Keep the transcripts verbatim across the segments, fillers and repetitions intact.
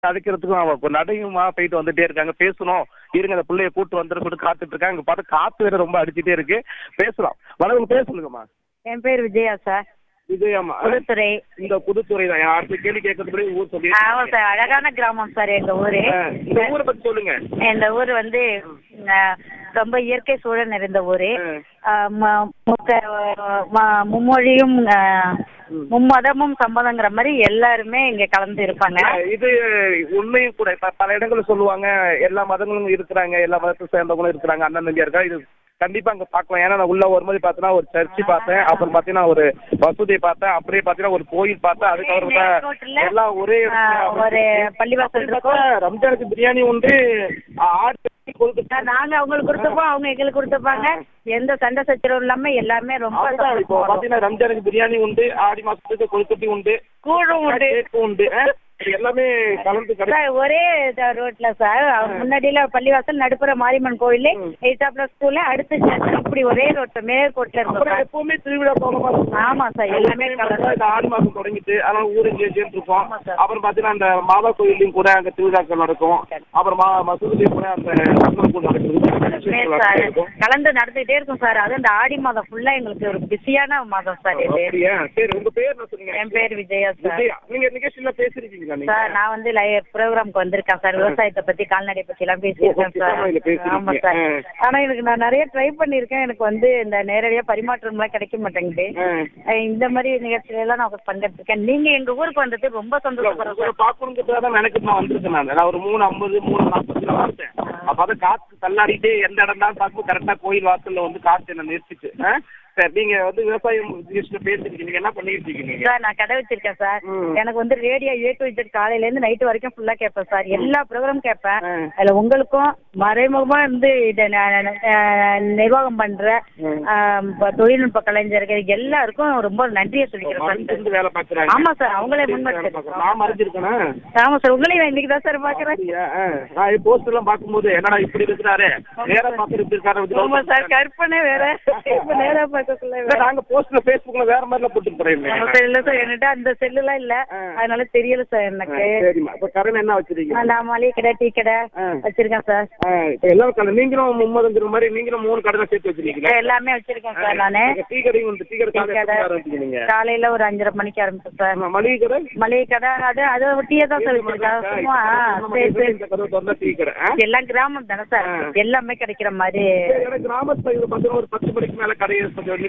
அழைக்கிறதுக்கும் அவன் இப்போ நடையுமா போயிட்டு வந்துட்டே இருக்காங்க. பேசணும் இருங்க, அந்த பிள்ளைய கூட்டு வந்துட சொல்லிட்டு காத்துட்டு இருக்காங்க. இங்க பார்த்து காத்து வேற ரொம்ப அடிச்சுட்டே இருக்கு. பேசலாம். வணக்கம், பேர் சொல்லுங்கம்மா. என் பேர் விஜயா சார். விஜயம்மா, புதுத்துறை. இந்த புதுத்துறை தான். அடுத்த கேள்வி கேட்கறதுக்கு ஊர் சொல்லி. ஆமா சார், அழகான கிராமம் சார் எங்க ஊரு. இந்த ஊரை பத்தி சொல்லுங்க. இந்த ஊர் வந்து ரொம்ப இயற்கை சூழல் நிறைந்த ஊரு. மும்மொழியும் மும்மதமும் சம்மதங்கிற மாதிரி எல்லாருமே இங்க கலந்து இருப்பாங்க. இது உண்மையும் கூட. இப்ப பல இடங்களும் சொல்லுவாங்க எல்லா மதங்களும் இருக்கிறாங்க, எல்லா மதத்தை சேர்ந்தவங்களும் இருக்கிறாங்க, அண்ணன் தம்பியா இருக்கா. இது கண்டிப்பா அங்க பாக்கலாம். ஏன்னா நான் உள்ள வரும்போது பாத்தீங்கன்னா ஒரு சர்ச்சு பார்த்தேன், அப்புறம் பாத்தீங்கன்னா ஒரு மசூதியை பார்த்தேன், அப்படியே பாத்தீங்கன்னா ஒரு கோயில் பார்த்தேன். அதுக்கப்புறம் எல்லாம் ஒரே ஒரு பள்ளிவாசல். ரம்ஜானுக்கு பிரியாணி உண்டு, ஆடு நாங்க அவங்களுக்கு கொடுத்துப்போம், அவங்க எங்களுக்கு கொடுத்துப்பாங்க. எந்த சண்டை சச்சரவும் இல்லாம எல்லாமே ரொம்ப. இப்போ பாத்தீங்கன்னா ரம்ஜானுக்கு பிரியாணி உண்டு, ஆடி மாசத்துக்கு கொழுக்கட்டி உண்டு, கூழும் உண்டு, உண்டு எல்லாமே கலந்து ஒரே ரோட்ல சார். முன்னாடியில பள்ளிவாசல், நடுப்புற மாரியம்மன் கோயில், எயிட்டாப்ல ஸ்கூல்ல, அடுத்து இப்படி ஒரே ரோட்ல மேற்கோட்ல இருக்கும். எப்பவுமே திருவிழா போன. ஆமா சார், எல்லாமே கலந்து. ஆடி மாசம் தொடங்கிட்டு அதனால ஊரு இருக்கும். அப்புறம் பாத்தீங்கன்னா அந்த மாதா கோயிலையும் கூட அங்க திருவிழாக்கள் நடக்கும். அப்புறம் மசூதிலையும் கூட அந்த கலந்து நடந்துகிட்டே இருக்கும் சார். அது இந்த ஆடி மாதம் ஃபுல்லா எங்களுக்கு ஒரு பிஸியான மாதம் சார் இது. சரி, உங்க பேர் என்ன சொன்னீங்க? என் பேர் விஜயா சார். நீங்க நிகழ்ச்சியில பேசிருக்கீங்க சார்? நான் வந்து ப்ரோக்ராம்க்கு வந்திருக்கேன் சார். விவசாயத்தை பத்தி, கால்நடை பத்தி எல்லாம் பேசியிருக்கேன் சார். ஆமா சார். ஆனா எனக்கு நான் நிறைய ட்ரை பண்ணிருக்கேன். எனக்கு வந்து இந்த நேரடியா பரிமாற்றம் எல்லாம் கிடைக்க மாட்டேங்குது. இந்த மாதிரி நிகழ்ச்சியில எல்லாம் நான் பங்கெடுத்திருக்கேன். நீங்க எங்க ஊருக்கு வந்தது ரொம்ப சந்தோஷப்படுறேன். பாக்கணுங்கிறதுக்காக எனக்கு நான் வந்திருக்கேன். நான் ஒரு மூணு ஐம்பது மூணு நாற்பதுல பார்த்தேன். அப்ப காத்து தள்ளாடிட்டு எந்த இடம் தான் பார்க்கும் கரெக்டா கோயில் வாசல்ல வந்து காத்து என்ன நிறுத்திச்சு. சார், நீங்க வந்து விவசாயம் பேசிருக்கீங்க, என்ன பண்ணிட்டு இருக்கீங்க? சார், நான் கடை வச்சிருக்கேன் சார். எனக்கு வந்து ரேடியோ ஏ டு இசட் காலையில இருந்து நைட் வரைக்கும் ஃபுல்லா கேட்பேன் சார். எல்லா ப்ரோக்ராம் கேட்பேன். அதுல உங்களுக்கும் மறைமுகமா இருந்து இத நிர்வாகம் பண்ற தொழில்நுட்ப கலைஞர்கள் எல்லாருக்கும் ரொம்ப நன்றியை சொல்லிக்கிறேன் சார். வேலை பாக்குறாங்க. ஆமா சார், அவங்களே முன்வச்சு. நான் மறைஞ்சிருக்கேன். ஆமா சார், உங்களையும் இன்னைக்கு தான் சார் பாக்குறேன். நான் போஸ்ட் எல்லாம் பாக்கும்போது என்னடா இப்படி இருக்கிறாரு, நேரா பாக்குறது இருக்காரு. ஆமா சார், கற்பனை வேற. இப்ப நேரா நாங்க போஸ்ட்ல பேஸ்புக்ல வேற மாதிரி போட்டு போறேன். இல்ல சார், என்கிட்ட அந்த செல்லுலாம் இல்ல, அதனால தெரியல சார் எனக்கு. சரிமா, இப்ப கடை என்ன வச்சிருக்கீங்க? நான் மளிகை கடை, டீ கடை வச்சிருக்கேன் சார். எல்லாரும் கடை. நீங்களும் மும்மதுங்கிற மாதிரி நீங்களும் மூணு கடை சேர்த்து வச்சிருக்கீங்க? எல்லாமே வச்சிருக்கேன் சார். நானு டீ கடையும் வந்து டீ கடை காலையில ஒரு அஞ்சரை மணிக்கு ஆரம்பிச்சேன் சார். மளிகை கடை மளிகை கடை அது அது டீயை தான் சார் வச்சிருக்கேன். டீ கடை எல்லாம் கிராமம் தானே சார், எல்லாமே கிடைக்கிற மாதிரி. கிராமத்துல ஒரு பத்து மணிக்கு மேல கடை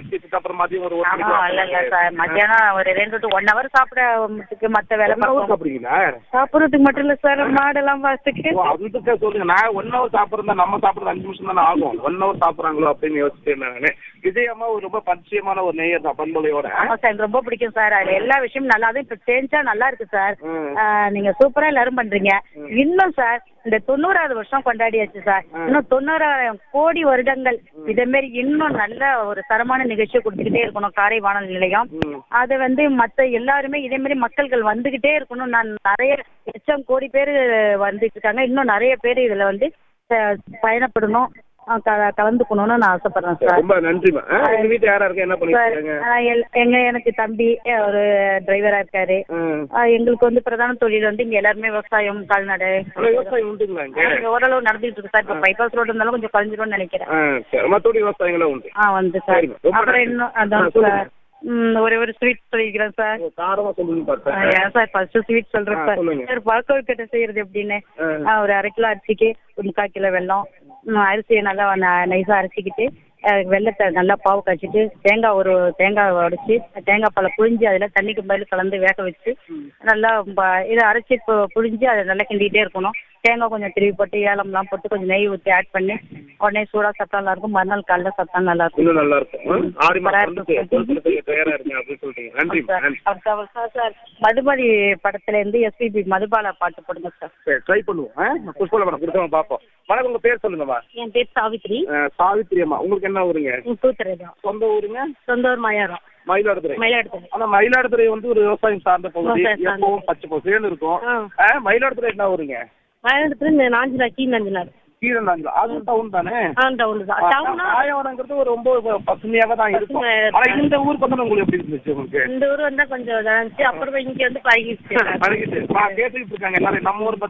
மத்தியானம் ஒரு ரெண்டு டு ஒன் ஹவர் சாப்பிடறதுக்கு மத்த வேலை சாப்பிடுறீங்களா? சாப்பிடுறதுக்கு மட்டும் இல்ல சார், மாடெல்லாம் பாத்துக்கு. அதுக்கு சொல்லுங்க. நான் ஒன் ஹவர் சாப்பிடுறதா நம்ம சாப்பிடுறது அஞ்சு நிமிஷம் தானே ஆகும். ஒன் ஹவர் சாப்பிடுறாங்களோ அப்படின்னு யோசிச்சு நானு. விஜயம்மா ஒரு ரொம்ப பரிச்சயமான ஒரு நேயர் தான் பண்பலையோட. ஆமா சார், ரொம்ப பிடிக்கும் சார். அதுல எல்லா விஷயமும் நல்லா தான் இப்ப சேஞ்சா நல்லா இருக்கு சார். நீங்க சூப்பரா எல்லாரும் பண்றீங்க. இன்னும் சார் இந்த தொண்ணூறாவது வருஷம் கொண்டாடியாச்சு சார். இன்னும் தொண்ணூறாயிரம் கோடி வருடங்கள் இதே மாதிரி இன்னும் நல்ல ஒரு தரமான நிகழ்ச்சியை கொடுத்துக்கிட்டே இருக்கணும் காரை வானொலி நிலையம். அது வந்து மத்த எல்லாருமே இதே மாதிரி மக்கள்கள் வந்துகிட்டே இருக்கணும். நான் நிறைய லட்சம் கோடி பேர் வந்துட்டு இருக்காங்க. இன்னும் நிறைய பேர் இதுல வந்து பயணப்படணும், கலந்துக்கணும்னு நான் ஆசைப்படுறேன் சார். ரொம்ப நன்றிமா. எங்க வீட்டுல யாரா இருக்கு, என்ன பண்ணிருக்காங்க? எங்க எனக்கு தம்பி ஒரு டிரைவரா இருக்காரு. எங்களுக்கு வந்து பிரதான தொழில் வந்து இங்க எல்லாருமே விவசாயம், கால்நடை. விவசாயம் உண்டுங்களா? ஓரளவு நடந்துட்டு இருக்கு சார். இப்ப பைபாஸ் ரோடு இருந்தாலும் கொஞ்சம் குறைஞ்சிரும்னு நினைக்கிறேன். மத்தபடி விவசாயங்களும் உண்டு. ஆ வந்து சார். அப்புறம் இன்னும் அதான் சார், ஒரே ஒரு ஸ்வீட் சொல்லிக்கிறேன் சார். ஏன் சார் ஃபர்ஸ்ட் ஸ்வீட் சொல்றேன் சார். சார் பழக்கொழுக்கட்டை செய்யறது எப்படின்னு, ஒரு அரை கிலோ அரிசிக்கு ஒரு முக்கால் கிலோ வெல்லம், அரிசியை நல்லா நைஸா அரைச்சிக்கிட்டு வெள்ளத்தை நல்லா பாவு காய்ச்சிட்டு தேங்காய் ஒரு தேங்காய் உடைச்சி தேங்காய் பாலை புழிஞ்சு அதில் தண்ணிக்கு பதில் கலந்து வேக வச்சு நல்லா இதை அரைச்சி புழிஞ்சு அதை நல்லா கிண்டிகிட்டே இருக்கணும். தேங்காய் கொஞ்சம் திருவி போட்டு ஏலம்லாம் போட்டு கொஞ்சம் நெய் ஊற்றி ஆட் பண்ணி உடனே சூடாக சாப்பிட்டா நல்லா இருக்கும். மறுநாள் காலைல சாப்பிட்டா நல்லா இருக்கும். நல்லா இருக்கும். சார் மதுபாலி படத்துல இருந்து எஸ்பிபி மதுபாலா பாட்டு போடுங்க சார். ட்ரை பண்ணுவோம், பார்ப்போம். வணக்கம், உங்க பேர் சொல்லுங்கம்மா. என் பேர் சாவித்ரி. சாவித்ரி அம்மா, உங்களுக்கு என்ன ஊருங்க? தூத்துறை தான். சொந்த ஊருங்க? சொந்த ஊர் மயாரம். மயிலாடுதுறை. மயிலாடுதுறை. ஆனா மயிலாடுதுறை வந்து ஒரு விவசாயம் சார்ந்த பகுதி, எப்பவும் பச்சை பசேன்னு இருக்கும். மயிலாடுதுறை என்ன ஊருங்க? மயிலாடுதுறை நாஞ்சிலா, கீழ் கீழநாஞ்சிலா. அது டவுன் தானே? டவுன் தான். ஆயவரங்கிறது ஒரு ரொம்ப பசுமையாக தான் இருக்கும். ஆனா இந்த ஊருக்கு வந்து உங்களுக்கு எப்படி இருந்துச்சு? உங்களுக்கு இந்த ஊர் வந்தா கொஞ்சம் இருந்துச்சு, அப்புறம் இங்க வந்து பழகிடுச்சு. பழகிட்டு கேட்டுக்கிட்டு இருக்காங்க எல்லாரும் நம்ம ஊர்